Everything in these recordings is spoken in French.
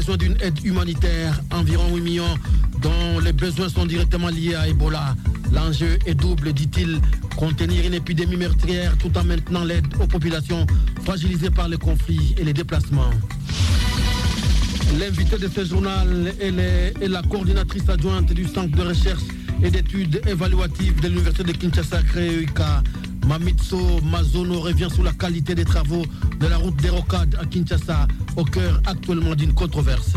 Besoin d'une aide humanitaire, environ 8 millions dont les besoins sont directement liés à Ebola. L'enjeu est double, dit-il, contenir une épidémie meurtrière tout en maintenant l'aide aux populations fragilisées par les conflits et les déplacements. L'invité de ce journal est la coordinatrice adjointe du Centre de recherche et d'études évaluatives de l'Université de Kinshasa, Créuika. Mamitso Mazono revient sur la qualité des travaux de la route des Rocades à Kinshasa, au cœur actuellement d'une controverse.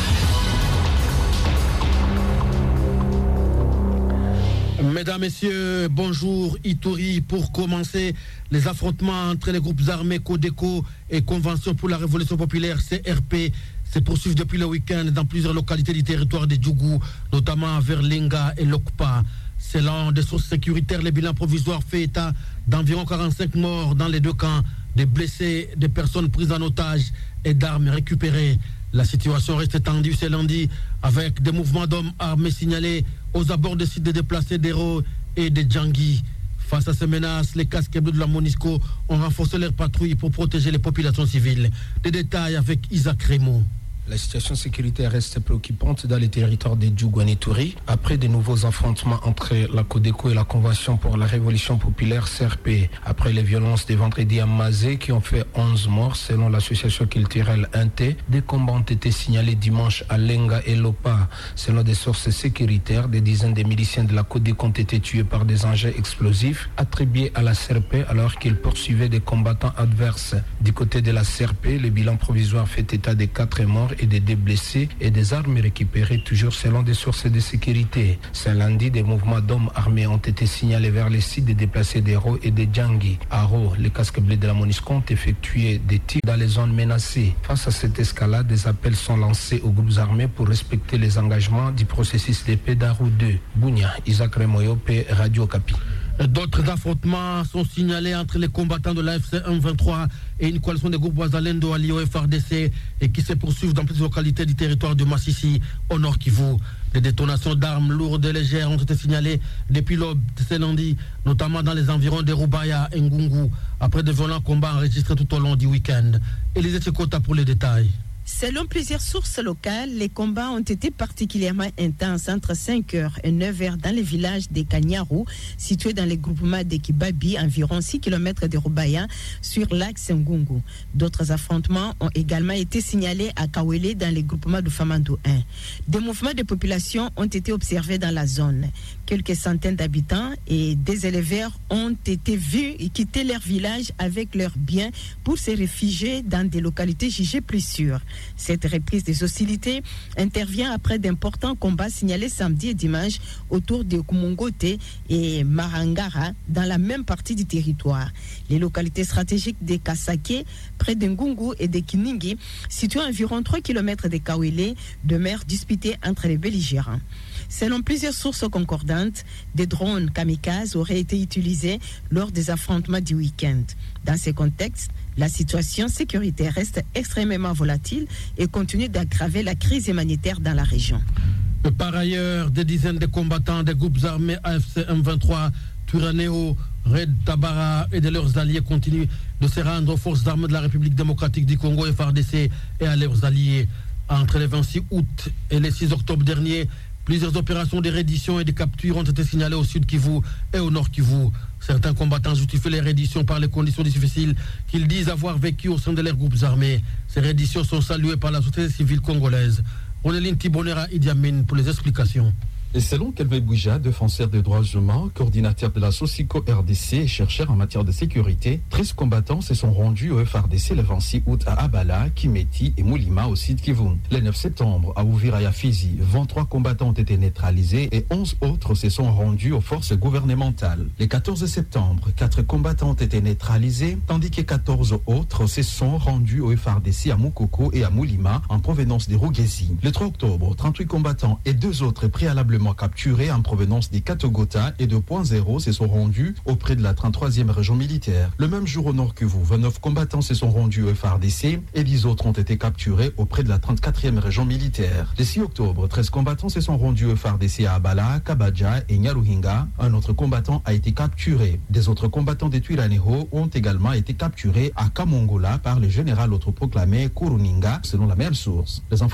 Mesdames, Messieurs, bonjour. Ituri, pour commencer, les affrontements entre les groupes armés Codeco et Convention pour la Révolution Populaire, CRP, se poursuivent depuis le week-end dans plusieurs localités du territoire de Djougou, notamment vers Lenga et Lokpa. Selon des sources sécuritaires, les bilans provisoires fait état d'environ 45 morts dans les deux camps, des blessés, des personnes prises en otage et d'armes récupérées. La situation reste tendue ce lundi avec des mouvements d'hommes armés signalés aux abords des sites de déplacés d'Hérault et de Djangui. Face à ces menaces, les casques bleus de la MONUSCO ont renforcé leurs patrouilles pour protéger les populations civiles. Des détails avec Isaac Raymond. La situation sécuritaire reste préoccupante dans les territoires de Djougou et Ituri après de nouveaux affrontements entre la Codeco et la Convention pour la Révolution Populaire CRP. Après les violences de vendredi à Mazé qui ont fait 11 morts selon l'association culturelle Inté, des combats ont été signalés dimanche à Lenga et Lopa. Selon des sources sécuritaires, des dizaines de miliciens de la Codeco ont été tués par des engins explosifs attribués à la CRP alors qu'ils poursuivaient des combattants adverses. Du côté de la CRP, le bilan provisoire fait état de 4 morts et des blessés et des armes récupérées toujours selon des sources de sécurité. Ce lundi, des mouvements d'hommes armés ont été signalés vers les sites de déplacés d'Hérault et de Djangui. À Hérault, les casques bleus de la MONUSCO ont effectué des tirs dans les zones menacées. Face à cette escalade, des appels sont lancés aux groupes armés pour respecter les engagements du processus de paix d'Arou 2. Bounia, Isaac Remoyope, Radio Okapi. D'autres affrontements sont signalés entre les combattants de l'AFC 1-23 et une coalition de groupes Wazalendo alliés au FRDC et qui se poursuivent dans plusieurs localités du territoire de Massissi, au nord Kivu. Des détonations d'armes lourdes et légères ont été signalées depuis l'aube de ce lundi, notamment dans les environs de Rubaya et Ngungu, après de violents combats enregistrés tout au long du week-end. Élisée Tchekota pour les détails. Selon plusieurs sources locales, les combats ont été particulièrement intenses entre 5h et 9h dans les villages de Kanyaru, situés dans les groupements de Kibabi, environ 6 km de Rubaya, sur l'axe Ngungu. D'autres affrontements ont également été signalés à Kawele dans les groupements de Famando 1. Des mouvements de population ont été observés dans la zone. Quelques centaines d'habitants et des éleveurs ont été vus quitter leur village avec leurs biens pour se réfugier dans des localités jugées plus sûres. Cette reprise des hostilités intervient après d'importants combats signalés samedi et dimanche autour de Kumongote et Marangara dans la même partie du territoire. Les localités stratégiques de Kasake, près de Ngungu et de Kiningi, situées à environ 3 km de Kawele, demeurent disputées entre les belligérants. Selon plusieurs sources concordantes, des drones kamikazes auraient été utilisés lors des affrontements du week-end. Dans ce contexte, la situation sécuritaire reste extrêmement volatile et continue d'aggraver la crise humanitaire dans la région. Par ailleurs, des dizaines de combattants des groupes armés AFC M23, Turaneo, Red Tabara et de leurs alliés continuent de se rendre aux forces armées de la République démocratique du Congo FARDC et à leurs alliés. Entre le 26 août et le 6 octobre dernier, plusieurs opérations de reddition et de capture ont été signalées au sud Kivu et au nord Kivu. Certains combattants justifient les redditions par les conditions difficiles qu'ils disent avoir vécues au sein de leurs groupes armés. Ces redditions sont saluées par la société civile congolaise. Oneline Tibonera Idi Amin pour les explications. Et selon Kelvin Bouija, défenseur des droits humains, coordinateur de la Socico RDC et chercheur en matière de sécurité, 13 combattants se sont rendus au FRDC le 26 août à Abala, Kimeti et Moulima au sud Kivu. Le 9 septembre, à Uvira et à Fizi, 23 combattants ont été neutralisés et 11 autres se sont rendus aux forces gouvernementales. Le 14 septembre, 4 combattants ont été neutralisés, tandis que 14 autres se sont rendus au FRDC à Moukoko et à Moulima en provenance des Rugezi. Le 3 octobre, 38 combattants et 2 autres préalablement capturés en provenance des Katogota et de Point Zéro se sont rendus auprès de la 33e région militaire. Le même jour au nord Kivu, 29 combattants se sont rendus au FARDC et 10 autres ont été capturés auprès de la 34e région militaire. Le 6 octobre, 13 combattants se sont rendus au FARDC à Abala, Kabadja et Nyaruhinga. Un autre combattant a été capturé. Des autres combattants des Twiraneho ont également été capturés à Kamongola par le général autoproclamé Kuruninga, selon la même source. Les